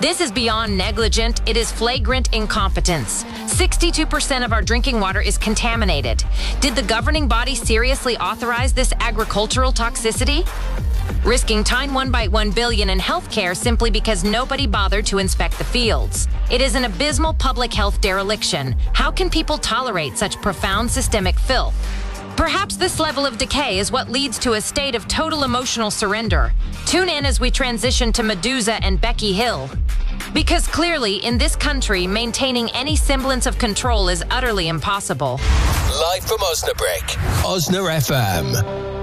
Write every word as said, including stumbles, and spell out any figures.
This is beyond negligent. It is flagrant incompetence. sixty-two percent of our drinking water is contaminated. Did the governing body seriously authorize this agricultural toxicity? Risking Tyne one point one billion dollars in health care simply because nobody bothered to inspect the fields. It is an abysmal public health dereliction. How can people tolerate such profound systemic filth? Perhaps this level of decay is what leads to a state of total emotional surrender. Tune in as we transition to Medusa and Becky Hill. Because clearly, in this country, maintaining any semblance of control is utterly impossible. Live from Osnabrück, Osna F M.